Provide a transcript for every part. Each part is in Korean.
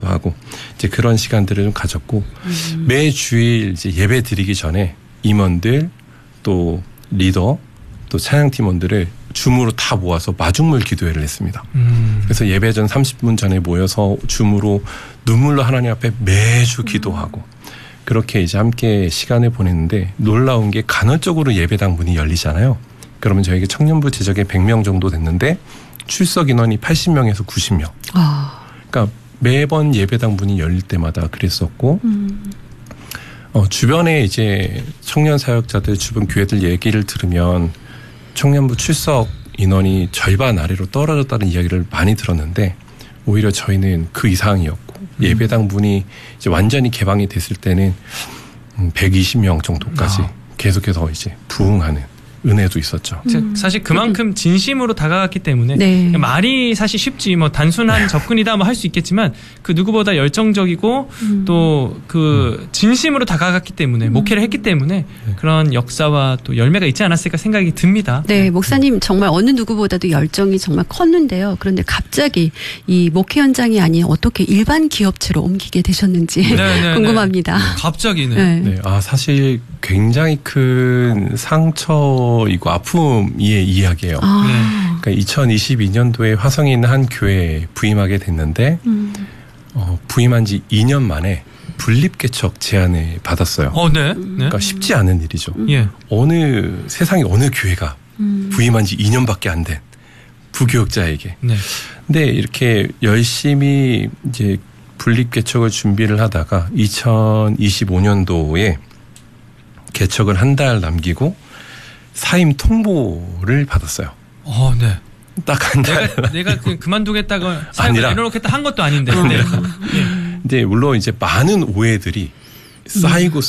하고 이제 그런 시간들을 좀 가졌고 매 주일 이제 예배 드리기 전에 임원들 또 리더 또 찬양팀원들을 줌으로 다 모아서 마중물 기도회를 했습니다. 그래서 예배 전 30분 전에 모여서 줌으로 눈물로 하나님 앞에 매주 기도하고 그렇게 이제 함께 시간을 보냈는데 놀라운 게 간헐적으로 예배당 문이 열리잖아요. 그러면 저에게 청년부 제적에 100명 정도 됐는데 출석 인원이 80명에서 90명. 그러니까 매번 예배당 문이 열릴 때마다 그랬었고 주변에 이제 청년 사역자들 주변 교회들 얘기를 들으면 청년부 출석 인원이 절반 아래로 떨어졌다는 이야기를 많이 들었는데 오히려 저희는 그 이상이었고 예배당 문이 이제 완전히 개방이 됐을 때는 120명 정도까지 계속해서 이제 부흥하는 은혜도 있었죠. 사실 그만큼 진심으로 다가갔기 때문에 네. 말이 사실 쉽지 뭐 단순한 접근이다 뭐 할 수 있겠지만 그 누구보다 열정적이고 또 그 진심으로 다가갔기 때문에 목회를 했기 때문에 그런 역사와 또 열매가 있지 않았을까 생각이 듭니다. 네, 목사님 정말 어느 누구보다도 열정이 정말 컸는데요. 그런데 갑자기 이 목회 현장이 아닌 어떻게 일반 기업체로 옮기게 되셨는지 궁금합니다. 갑자기는. 네. 아 사실 굉장히 큰 상처이고 아픔의 이야기예요. 그러니까 2022년도에 화성에 있는 한 교회에 부임하게 됐는데 부임한 지 2년 만에 분립개척 제안을 받았어요. 네. 그러니까 쉽지 않은 일이죠. 예. 세상에 어느 교회가 부임한 지 2년밖에 안 된 부교역자에게. 네. 근데 이렇게 열심히 이제 분립개척을 준비를 하다가 2025년도에 개척을 한 달 남기고 사임 통보를 받았어요. 네. 딱 한 달. 내가 그만두겠다가 사임을 내려놓겠다 한 것도 아닌데. 네. 근데 물론 이제 많은 오해들이 쌓이고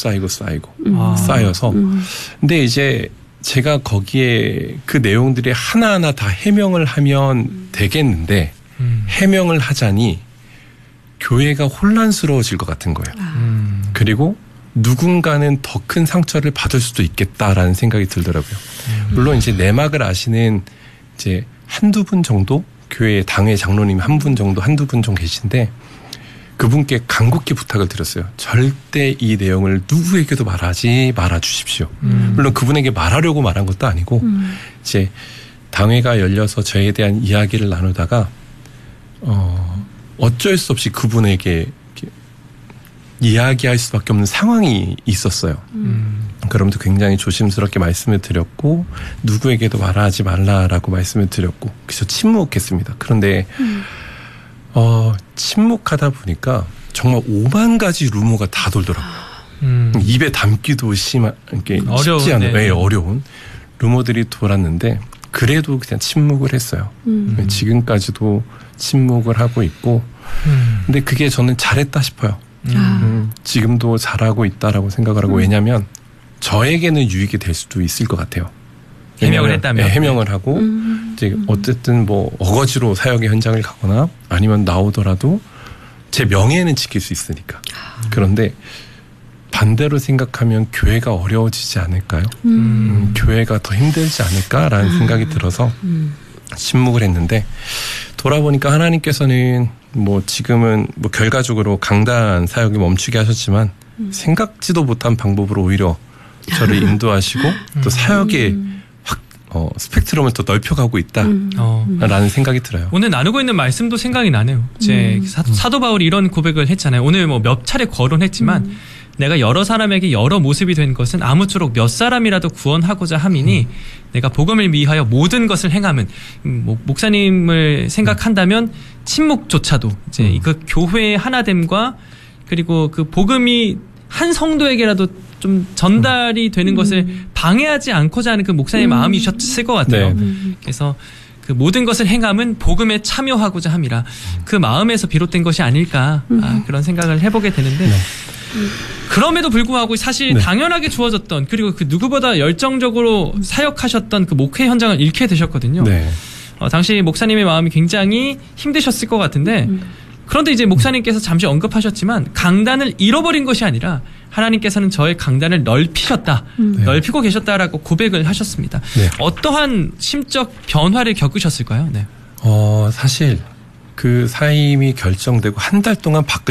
쌓여서. 근데 이제 제가 거기에 그 내용들이 하나하나 다 해명을 하면 되겠는데 해명을 하자니 교회가 혼란스러워질 것 같은 거예요. 그리고 누군가는 더 큰 상처를 받을 수도 있겠다라는 생각이 들더라고요. 물론 이제 내막을 아시는 이제 한두 분 정도 교회 당회 장로님 한두 분 정도 계신데 그분께 간곡히 부탁을 드렸어요. 절대 이 내용을 누구에게도 말하지 말아 주십시오. 물론 그분에게 말하려고 말한 것도 아니고 이제 당회가 열려서 저에 대한 이야기를 나누다가 어쩔 수 없이 그분에게 이야기할 수밖에 없는 상황이 있었어요. 그러면서 굉장히 조심스럽게 말씀을 드렸고 누구에게도 말하지 말라라고 말씀을 드렸고 그래서 침묵했습니다. 그런데 침묵하다 보니까 정말 5만 가지 루머가 다 돌더라고요. 입에 담기도 쉽지 않은 어려운 루머들이 돌았는데 그래도 그냥 침묵을 했어요. 지금까지도 침묵을 하고 있고 근데 그게 저는 잘했다 싶어요. 지금도 잘하고 있다라고 생각을 하고 왜냐하면 저에게는 유익이 될 수도 있을 것 같아요. 해명을 했다면. 네, 해명을 하고 이제 어쨌든 뭐 어거지로 사역의 현장을 가거나 아니면 나오더라도 제 명예는 지킬 수 있으니까. 그런데 반대로 생각하면 교회가 어려워지지 않을까요? 교회가 더 힘들지 않을까라는 생각이 들어서 침묵을 했는데 돌아보니까 하나님께서는 뭐 지금은 뭐 결과적으로 강단 사역이 멈추게 하셨지만 생각지도 못한 방법으로 오히려 저를 인도하시고 또 사역의 스펙트럼을 더 넓혀가고 있다라는 생각이 들어요. 오늘 나누고 있는 말씀도 생각이 나네요. 제 사도 바울이 이런 고백을 했잖아요. 오늘 뭐 몇 차례 거론했지만 내가 여러 사람에게 여러 모습이 된 것은 아무쪼록 몇 사람이라도 구원하고자 함이니 내가 복음을 위하여 모든 것을 행함은 목사님을 생각한다면 침묵조차도 이제 그 교회의 하나됨과 그리고 그 복음이 한 성도에게라도 좀 전달이 되는 것을 방해하지 않고자 하는 그 목사님의 마음이셨을 것 같아요. 그래서 그 모든 것을 행함은 복음에 참여하고자 함이라 그 마음에서 비롯된 것이 아닐까 그런 생각을 해보게 되는데 그럼에도 불구하고 사실 당연하게 주어졌던 그리고 그 누구보다 열정적으로 사역하셨던 그 목회 현장을 잃게 되셨거든요. 당시 목사님의 마음이 굉장히 힘드셨을 것 같은데 그런데 이제 목사님께서 잠시 언급하셨지만 강단을 잃어버린 것이 아니라 하나님께서는 저의 강단을 넓히셨다. 넓히고 계셨다라고 고백을 하셨습니다. 어떠한 심적 변화를 겪으셨을까요? 사실 그 사임이 결정되고 한 달 동안